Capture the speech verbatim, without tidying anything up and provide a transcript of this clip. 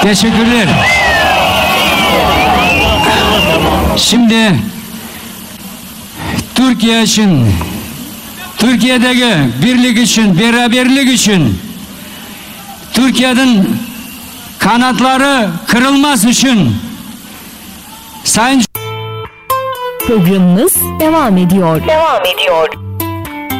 Teşekkürler. Şimdi Türkiye için, Türkiye'deki birlik için, beraberlik için, Türkiye'nin kanatları kırılmaz için Sayın Programımız devam ediyor. Devam ediyor.